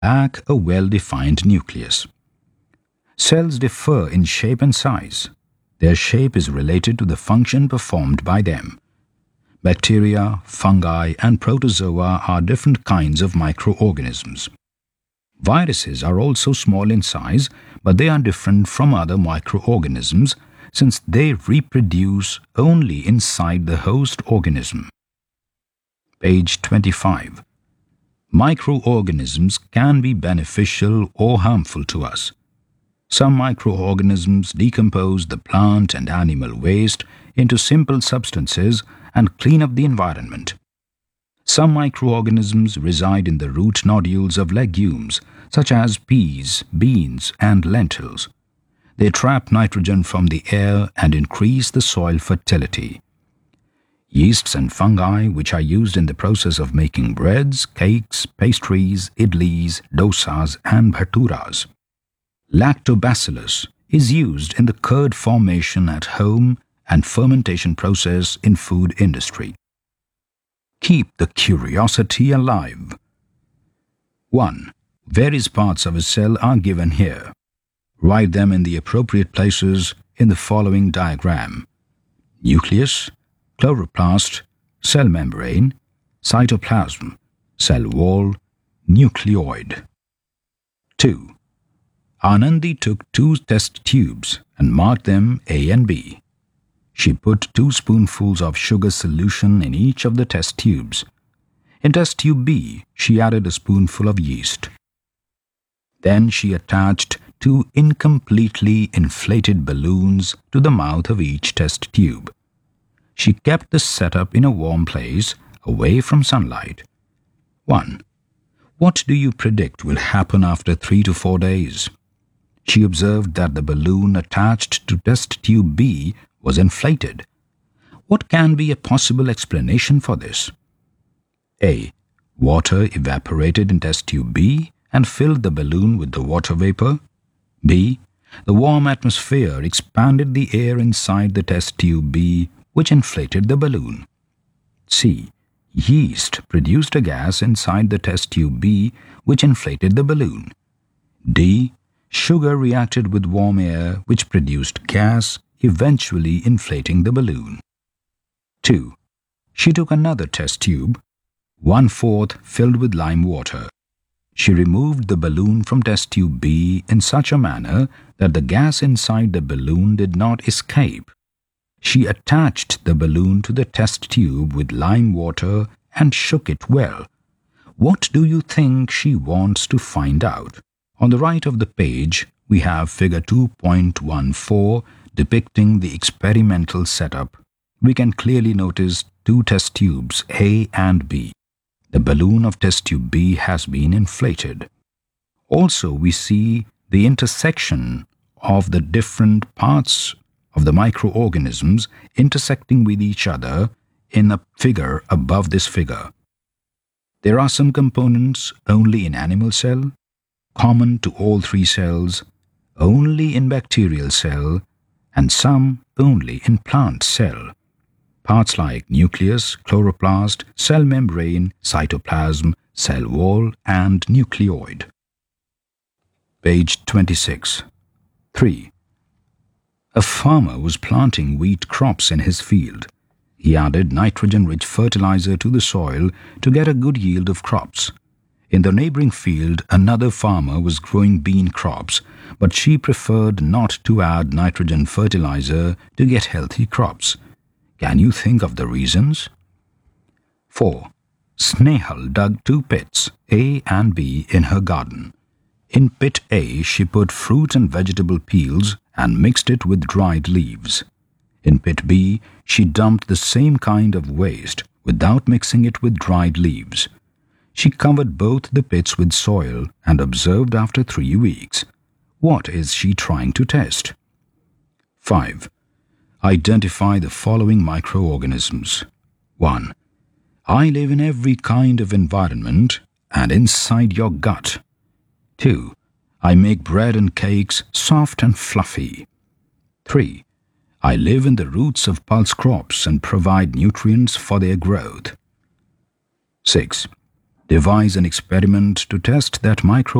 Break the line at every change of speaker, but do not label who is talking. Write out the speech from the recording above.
lack a well-defined nucleus. Cells differ in shape and size. Their shape is related to the function performed by them. Bacteria, fungi, and protozoa are different kinds of microorganisms. Viruses are also small in size, but they are different from other microorganisms since they reproduce only inside the host organism. Page 25. Microorganisms can be beneficial or harmful to us. Some microorganisms decompose the plant and animal waste into simple substances and clean up the environment. Some microorganisms reside in the root nodules of legumes, such as peas, beans, and lentils. They trap nitrogen from the air and increase the soil fertility. Yeasts and fungi, which are used in the process of making breads, cakes, pastries, idlis, dosas, and bhaturas. Lactobacillus is used in the curd formation at home and fermentation process in food industry. Keep the curiosity alive. 1. Various parts of a cell are given here. Write them in the appropriate places in the following diagram: nucleus, chloroplast, cell membrane, cytoplasm, cell wall, nucleoid. 2. Anandi took 2 test tubes and marked them A and B. She put 2 spoonfuls of sugar solution in each of the test tubes. In test tube B, she added a spoonful of yeast. Then she attached 2 incompletely inflated balloons to the mouth of each test tube. She kept the setup in a warm place, away from sunlight. 1. What do you predict will happen after 3 to 4 days? She observed that the balloon attached to test tube B was inflated. What can be a possible explanation for this? A. Water evaporated in test tube B and filled the balloon with the water vapor. B. The warm atmosphere expanded the air inside the test tube B, which inflated the balloon. C. Yeast produced a gas inside the test tube B, which inflated the balloon. D. Sugar reacted with warm air, which produced gas, eventually inflating the balloon. 2. She took another test tube, 1/4 filled with lime water. She removed the balloon from test tube B in such a manner that the gas inside the balloon did not escape. She attached the balloon to the test tube with lime water and shook it well. What do you think she wants to find out? On the right of the page, we have figure 2.14 depicting the experimental setup. We can clearly notice 2 test tubes A and B. The balloon of test tube B has been inflated. Also, we see the intersection of the different parts of the microorganisms intersecting with each other in a figure above this figure. There are some components only in animal cell, common to all 3 cells, only in bacterial cell, and some only in plant cell. Parts like nucleus, chloroplast, cell membrane, cytoplasm, cell wall, and nucleoid. Page 26. 3. A farmer was planting wheat crops in his field. He added nitrogen-rich fertilizer to the soil to get a good yield of crops. In the neighboring field, another farmer was growing bean crops, but she preferred not to add nitrogen fertilizer to get healthy crops. Can you think of the reasons? 4. Snehal dug 2 pits, A and B, in her garden. In pit A, she put fruit and vegetable peels and mixed it with dried leaves. In pit B, she dumped the same kind of waste without mixing it with dried leaves. She covered both the pits with soil and observed after 3 weeks. What is she trying to test? 5. Identify the following microorganisms. 1. I live in every kind of environment and inside your gut. 2. I make bread and cakes soft and fluffy. 3. I live in the roots of pulse crops and provide nutrients for their growth. 6. Devise an experiment to test that